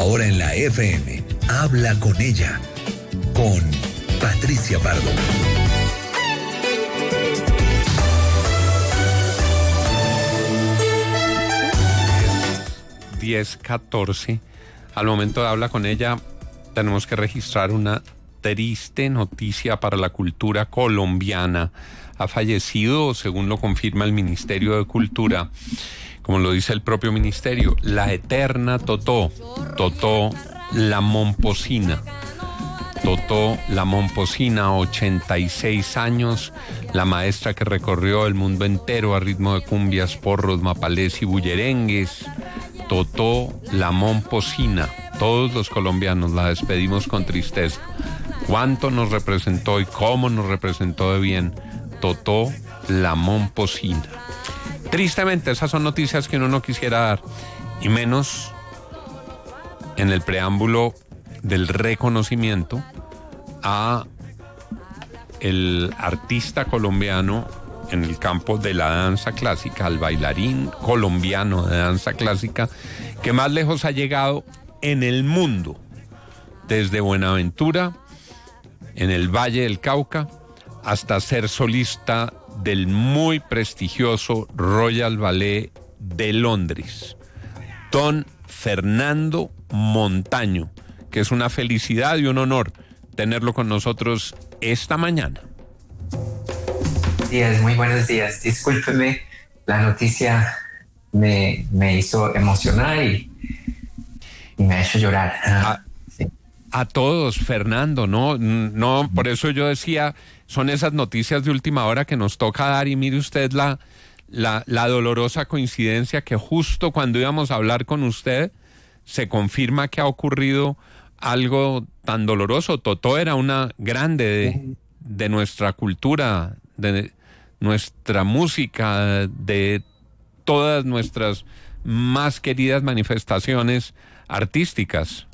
Ahora en la FM, habla con ella, con Patricia Pardo. 10:14. Al momento de habla con ella, tenemos que registrar una triste noticia para la cultura colombiana. Ha fallecido, según lo confirma el Ministerio de Cultura, como lo dice el propio ministerio, la eterna Totó la Momposina. Totó la Momposina, 86 años, la maestra que recorrió el mundo entero a ritmo de cumbias, porros, mapalés y bullerengues. Totó la Momposina. Todos los colombianos la despedimos con tristeza. Cuánto nos representó y cómo nos representó de bien Totó la Momposina. Tristemente, esas son noticias que uno no quisiera dar, y menos en el preámbulo del reconocimiento a el artista colombiano en el campo de la danza clásica, al bailarín colombiano de danza clásica que más lejos ha llegado en el mundo, desde Buenaventura, en el Valle del Cauca, hasta ser solista del muy prestigioso Royal Ballet de Londres, don Fernando Montaño, que es una felicidad y un honor tenerlo con nosotros esta mañana. Muy buenos días. Discúlpeme, la noticia me hizo emocionar y me ha hecho llorar. Sí. A todos, Fernando, no, por eso yo decía, son esas noticias de última hora que nos toca dar, y mire usted la dolorosa coincidencia que justo cuando íbamos a hablar con usted se confirma que ha ocurrido algo tan doloroso. Totó era una grande de nuestra cultura, de nuestra música, de todas nuestras más queridas manifestaciones artísticas.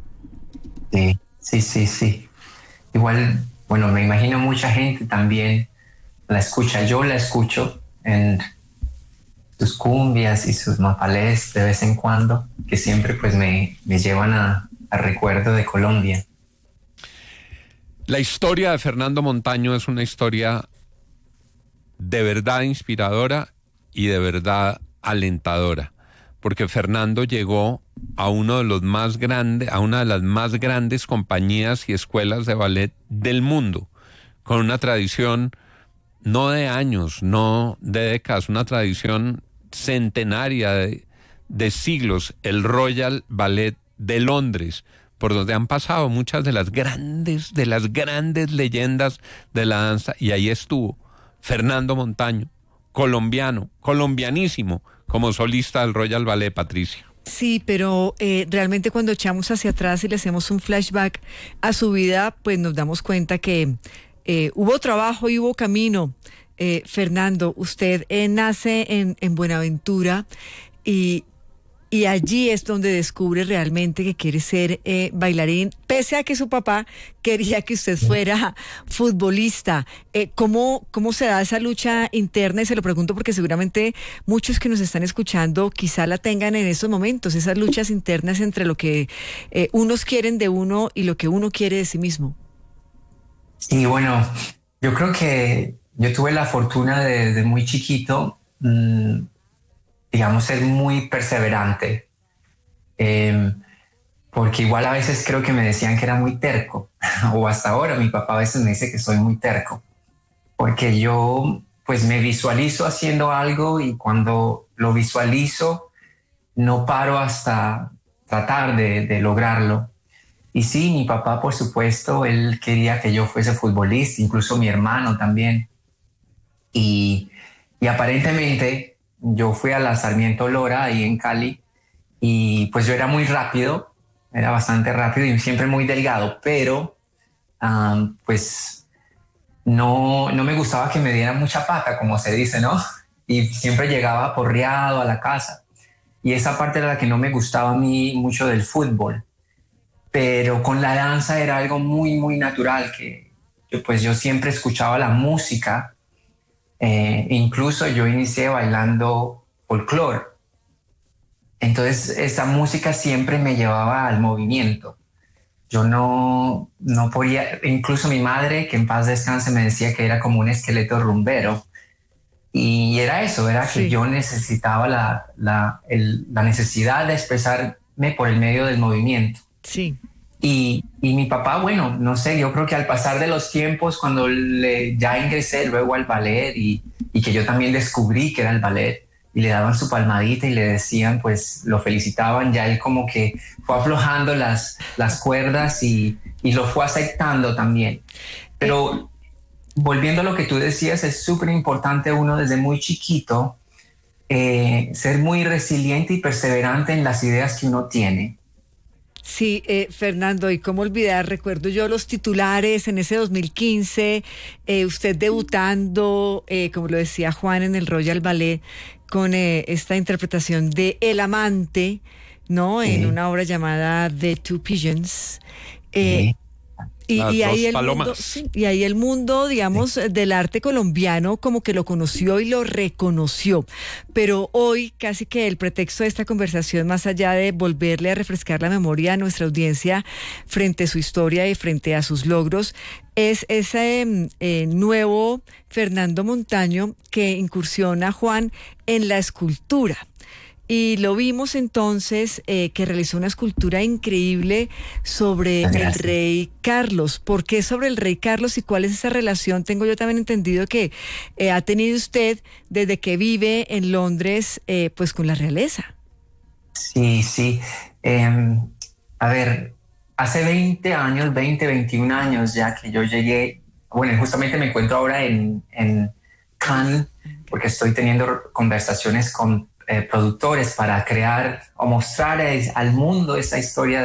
Sí. Igual, bueno, me imagino mucha gente también la escucha. Yo la escucho en sus cumbias y sus mapalés de vez en cuando, que siempre pues me llevan a recuerdo de Colombia. La historia de Fernando Montaño es una historia de verdad inspiradora y de verdad alentadora, porque Fernando llegó a uno de los más grandes, a una de las más grandes compañías y escuelas de ballet del mundo, con una tradición no de años, no de décadas, una tradición centenaria de siglos, el Royal Ballet de Londres, por donde han pasado muchas de las grandes leyendas de la danza, y ahí estuvo Fernando Montaño, colombianísimo, como solista del Royal Ballet, Patricia. Sí, pero realmente cuando echamos hacia atrás y le hacemos un flashback a su vida, pues nos damos cuenta que hubo trabajo y hubo camino. Fernando, usted nace en Buenaventura y allí es donde descubre realmente que quiere ser bailarín, pese a que su papá quería que usted fuera futbolista. ¿Cómo se da esa lucha interna? Y se lo pregunto porque seguramente muchos que nos están escuchando quizá la tengan en estos momentos, esas luchas internas entre lo que unos quieren de uno y lo que uno quiere de sí mismo. Sí, bueno, yo creo que yo tuve la fortuna de desde muy chiquito, digamos, ser muy perseverante, porque igual a veces creo que me decían que era muy terco, o hasta ahora mi papá a veces me dice que soy muy terco, porque yo pues me visualizo haciendo algo y cuando lo visualizo no paro hasta tratar de lograrlo. Y sí, mi papá, por supuesto, él quería que yo fuese futbolista, incluso mi hermano también. Y aparentemente yo fui a la Sarmiento Lora, ahí en Cali, y pues yo era muy rápido, era bastante rápido y siempre muy delgado, pero pues no me gustaba que me dieran mucha pata, como se dice, ¿no? Y siempre llegaba porreado a la casa. Y esa parte era la que no me gustaba a mí mucho del fútbol. Pero con la danza era algo muy, muy natural, que pues yo siempre escuchaba la música. Incluso yo inicié bailando folclore. Entonces esa música siempre me llevaba al movimiento. Yo no podía, incluso mi madre, que en paz descanse, me decía que era como un esqueleto rumbero. Y era eso, era que Sí, yo necesitaba la necesidad de expresarme por el medio del movimiento. sí. Y mi papá, bueno, no sé, yo creo que al pasar de los tiempos, cuando ya ingresé luego al ballet y que yo también descubrí que era el ballet y le daban su palmadita y le decían, pues lo felicitaban, ya él como que fue aflojando las cuerdas y lo fue aceptando también. Eh, Pero volviendo a lo que tú decías, es súper importante uno desde muy chiquito ser muy resiliente y perseverante en las ideas que uno tiene. Sí, Fernando, y cómo olvidar, recuerdo yo los titulares en ese 2015, usted debutando, como lo decía Juan, en el Royal Ballet, con esta interpretación de El Amante, ¿no? En Sí, una obra llamada The Two Pigeons. Eh, sí, y Las ahí dos el mundo, palomas. sí, y ahí el mundo, sí. digamos, del arte colombiano como que lo conoció y lo reconoció. Pero hoy casi que el pretexto de esta conversación, más allá de volverle a refrescar la memoria a nuestra audiencia frente a su historia y frente a sus logros, es ese nuevo Fernando Montaño que incursiona, Juan, en la escultura. Y lo vimos entonces que realizó una escultura increíble sobre el Gracias. rey Carlos. ¿Por qué sobre el rey Carlos y cuál es esa relación? Tengo yo también entendido que ha tenido usted desde que vive en Londres, pues con la realeza. Sí, sí. Em, a ver, hace 20 años, 21 años ya que yo llegué, bueno, justamente me encuentro ahora en Cannes porque estoy teniendo conversaciones con productores para crear o mostrar al mundo esa historia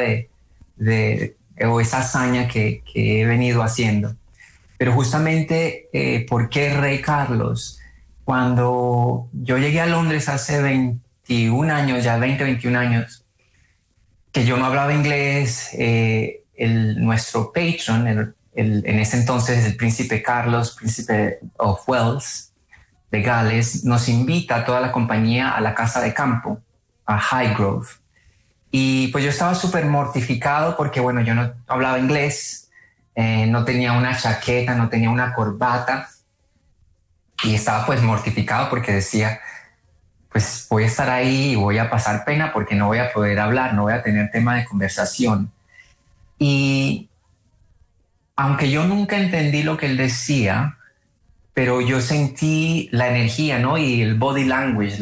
o esa hazaña que he venido haciendo. Pero justamente, ¿por qué Rey Carlos? Cuando yo llegué a Londres hace 21 años, ya 21 años, que yo no hablaba inglés, nuestro patron, en ese entonces el príncipe Carlos, príncipe of Wales, de Gales, nos invita a toda la compañía a la casa de campo, a Highgrove. Y pues yo estaba súper mortificado porque, bueno, yo no hablaba inglés, no tenía una chaqueta, no tenía una corbata y estaba pues mortificado porque decía, pues voy a estar ahí y voy a pasar pena porque no voy a poder hablar, no voy a tener tema de conversación. Y aunque yo nunca entendí lo que él decía, pero yo sentí la energía, ¿no? Y el body language,